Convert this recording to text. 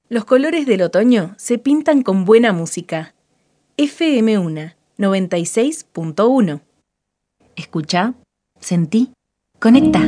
Los colores del otoño se pintan con buena música. FM1 96.1. Escucha, sentí, conecta.